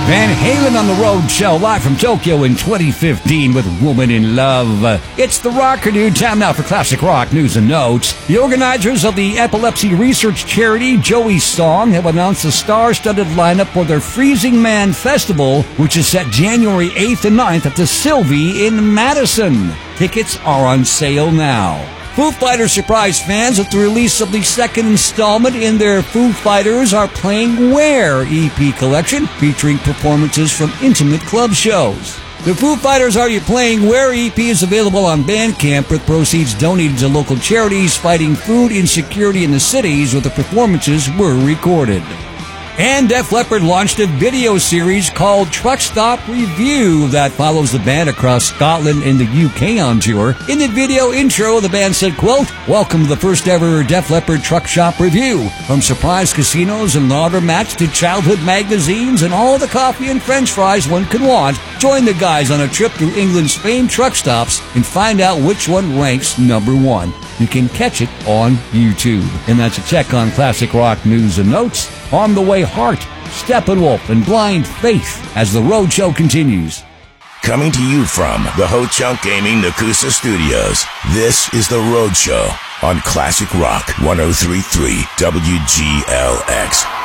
Van Halen on the Road Show, live from Tokyo in 2015 with Woman in Love. It's the Rocker Dude. Time now for classic rock news and notes. The organizers of the epilepsy research charity Joey's Song have announced a star-studded lineup for their Freezing Man Festival, which is set January 8th and 9th at the Sylvie in Madison. Tickets are on sale now. Foo Fighters surprised fans with the release of the second installment in their Foo Fighters Are Playing Where EP collection, featuring performances from intimate club shows. The Foo Fighters Are You Playing Where EP is available on Bandcamp, with proceeds donated to local charities fighting food insecurity in the cities where the performances were recorded. And Def Leppard launched a video series called Truck Stop Review that follows the band across Scotland and the UK on tour. In the video intro, the band said, quote, "Welcome to the first ever Def Leppard Truck Shop Review. From surprise casinos and laundromats to childhood magazines and all the coffee and french fries one could want, join the guys on a trip through England's famed truck stops and find out which one ranks number one." You can catch it on YouTube. And that's a check on classic rock news and notes. On the way, Heart, Steppenwolf, and Blind Faith as the Roadshow continues. Coming to you from the Ho Chunk Gaming Nakusa Studios, this is the Roadshow on Classic Rock 103.3 WGLX.